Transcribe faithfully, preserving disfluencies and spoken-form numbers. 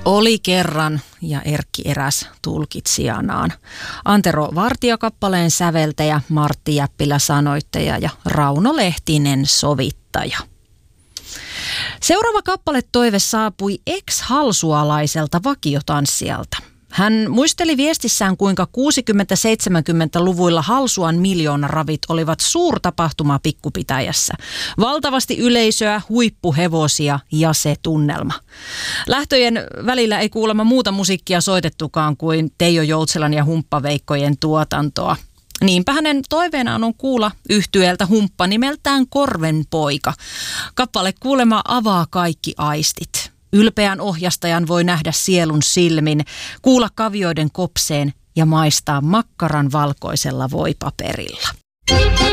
Oli kerran ja Erkki eräs tulkitsijanaan. Antero Vartio kappaleen säveltäjä, Martti Jäppilä sanoittaja ja Rauno Lehtinen sovittaja. Seuraava kappaletoive saapui ex-halsualaiselta vakiotanssijalta. Hän muisteli viestissään, kuinka kuusikymmentä-seitsemänkymmentäluvuilla Halsuan miljoonaravit olivat suurtapahtuma Pikkupitäjässä. Valtavasti yleisöä, huippuhevosia ja se tunnelma. Lähtöjen välillä ei kuulemma muuta musiikkia soitettukaan kuin Teijo Joutselan ja Humppaveikkojen tuotantoa. Niinpä hänen toiveenaan on kuulla yhtyeeltä humppa nimeltään Korvenpoika. Kappale kuulemma avaa kaikki aistit. Ylpeän ohjastajan voi nähdä sielun silmin, kuulla kavioiden kopseen ja maistaa makkaran valkoisella voipaperilla.